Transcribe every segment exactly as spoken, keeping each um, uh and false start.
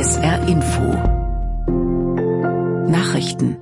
S R Info Nachrichten.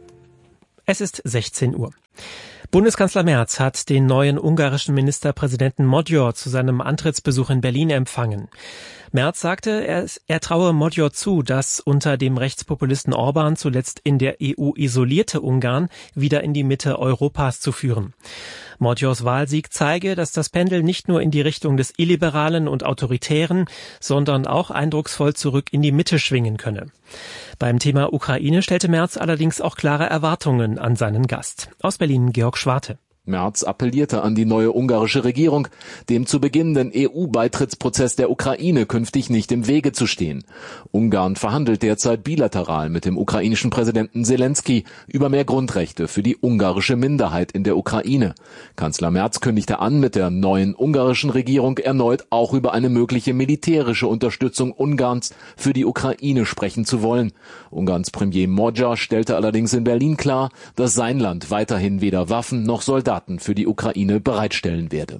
Es ist sechzehn Uhr. Bundeskanzler Merz hat den neuen ungarischen Ministerpräsidenten Magyar zu seinem Antrittsbesuch in Berlin empfangen. Merz sagte, er, er traue Magyar zu, das unter dem Rechtspopulisten Orban zuletzt in der E U isolierte Ungarn wieder in die Mitte Europas zu führen. Magyars Wahlsieg zeige, dass das Pendel nicht nur in die Richtung des Illiberalen und Autoritären, sondern auch eindrucksvoll zurück in die Mitte schwingen könne. Beim Thema Ukraine stellte Merz allerdings auch klare Erwartungen an seinen Gast. Aus Berlin Georg Schwarte. Merz appellierte an die neue ungarische Regierung, dem zu beginnenden E U-Beitrittsprozess der Ukraine künftig nicht im Wege zu stehen. Ungarn verhandelt derzeit bilateral mit dem ukrainischen Präsidenten Selenskyj über mehr Grundrechte für die ungarische Minderheit in der Ukraine. Kanzler Merz kündigte an, mit der neuen ungarischen Regierung erneut auch über eine mögliche militärische Unterstützung Ungarns für die Ukraine sprechen zu wollen. Ungarns Premier Magyar stellte allerdings in Berlin klar, dass sein Land weiterhin weder Waffen noch Soldaten für die Ukraine bereitstellen werde.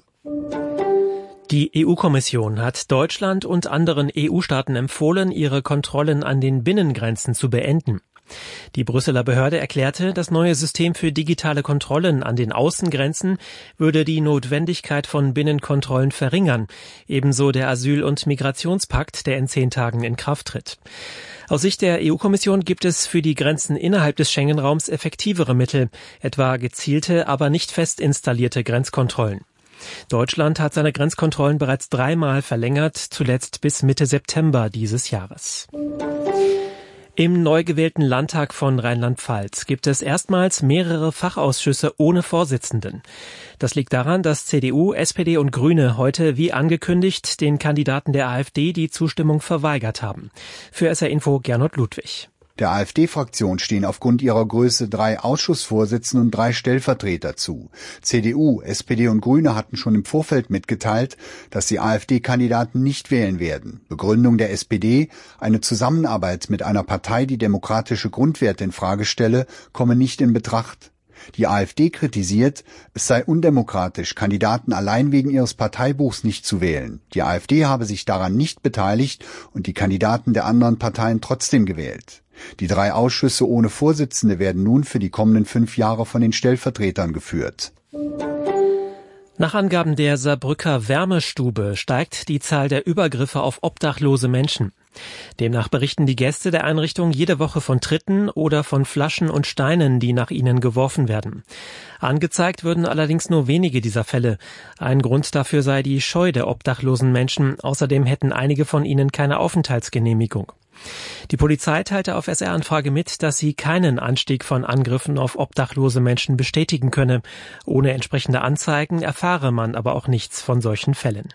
Die E U-Kommission hat Deutschland und anderen E U-Staaten empfohlen, ihre Kontrollen an den Binnengrenzen zu beenden. Die Brüsseler Behörde erklärte, das neue System für digitale Kontrollen an den Außengrenzen würde die Notwendigkeit von Binnenkontrollen verringern, ebenso der Asyl- und Migrationspakt, der in zehn Tagen in Kraft tritt. Aus Sicht der E U-Kommission gibt es für die Grenzen innerhalb des Schengen-Raums effektivere Mittel, etwa gezielte, aber nicht fest installierte Grenzkontrollen. Deutschland hat seine Grenzkontrollen bereits dreimal verlängert, zuletzt bis Mitte September dieses Jahres. Im neu gewählten Landtag von Rheinland-Pfalz gibt es erstmals mehrere Fachausschüsse ohne Vorsitzenden. Das liegt daran, dass C D U, S P D und Grüne heute, wie angekündigt, den Kandidaten der AfD die Zustimmung verweigert haben. Für S R Info Gernot Ludwig. Der AfD-Fraktion stehen aufgrund ihrer Größe drei Ausschussvorsitzende und drei Stellvertreter zu. C D U, S P D und Grüne hatten schon im Vorfeld mitgeteilt, dass sie AfD-Kandidaten nicht wählen werden. Begründung der S P D: Eine Zusammenarbeit mit einer Partei, die demokratische Grundwerte in Frage stelle, komme nicht in Betracht. Die AfD kritisiert, es sei undemokratisch, Kandidaten allein wegen ihres Parteibuchs nicht zu wählen. Die AfD habe sich daran nicht beteiligt und die Kandidaten der anderen Parteien trotzdem gewählt. Die drei Ausschüsse ohne Vorsitzende werden nun für die kommenden fünf Jahre von den Stellvertretern geführt. Nach Angaben der Saarbrücker Wärmestube steigt die Zahl der Übergriffe auf obdachlose Menschen. Demnach berichten die Gäste der Einrichtung jede Woche von Tritten oder von Flaschen und Steinen, die nach ihnen geworfen werden. Angezeigt würden allerdings nur wenige dieser Fälle. Ein Grund dafür sei die Scheu der obdachlosen Menschen. Außerdem hätten einige von ihnen keine Aufenthaltsgenehmigung. Die Polizei teilte auf S R-Anfrage mit, dass sie keinen Anstieg von Angriffen auf obdachlose Menschen bestätigen könne. Ohne entsprechende Anzeigen erfahre man aber auch nichts von solchen Fällen.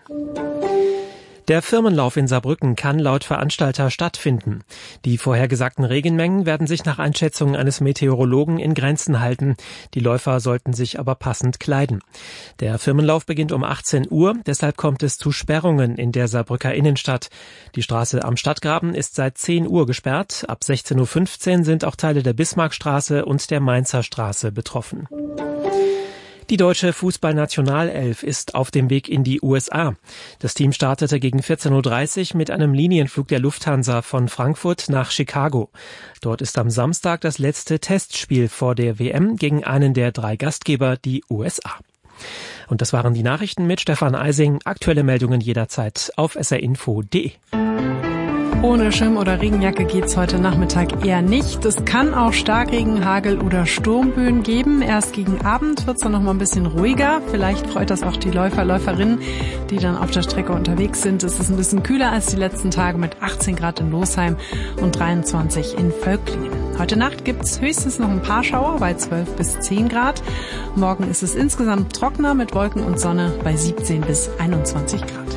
Der Firmenlauf in Saarbrücken kann laut Veranstalter stattfinden. Die vorhergesagten Regenmengen werden sich nach Einschätzung eines Meteorologen in Grenzen halten. Die Läufer sollten sich aber passend kleiden. Der Firmenlauf beginnt um achtzehn Uhr, deshalb kommt es zu Sperrungen in der Saarbrücker Innenstadt. Die Straße am Stadtgraben ist seit zehn Uhr gesperrt. Ab sechzehn Uhr fünfzehn sind auch Teile der Bismarckstraße und der Mainzer Straße betroffen. Die deutsche Fußballnationalelf ist auf dem Weg in die U S A. Das Team startete gegen vierzehn Uhr dreißig mit einem Linienflug der Lufthansa von Frankfurt nach Chicago. Dort ist am Samstag das letzte Testspiel vor der W M gegen einen der drei Gastgeber, die U S A. Und das waren die Nachrichten mit Stefan Eising. Aktuelle Meldungen jederzeit auf s r info punkt d e. Ohne Schirm oder Regenjacke geht's heute Nachmittag eher nicht. Es kann auch Starkregen, Hagel oder Sturmböen geben. Erst gegen Abend wird's dann noch mal ein bisschen ruhiger. Vielleicht freut das auch die Läufer, Läuferinnen, die dann auf der Strecke unterwegs sind. Es ist ein bisschen kühler als die letzten Tage mit achtzehn Grad in Losheim und dreiundzwanzig in Völklingen. Heute Nacht gibt's höchstens noch ein paar Schauer bei zwölf bis zehn Grad. Morgen ist es insgesamt trockener mit Wolken und Sonne bei siebzehn bis einundzwanzig Grad.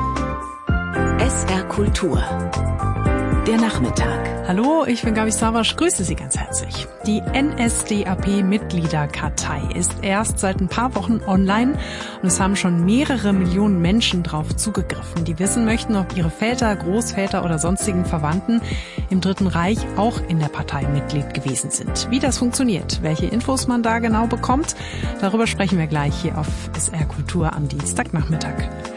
S R Kultur. Der Nachmittag. Hallo, ich bin Gabi Savasch, grüße Sie ganz herzlich. Die N S D A P-Mitgliederkartei ist erst seit ein paar Wochen online und es haben schon mehrere Millionen Menschen drauf zugegriffen, die wissen möchten, ob ihre Väter, Großväter oder sonstigen Verwandten im Dritten Reich auch in der Partei Mitglied gewesen sind. Wie das funktioniert, welche Infos man da genau bekommt, darüber sprechen wir gleich hier auf S R Kultur am Dienstagnachmittag.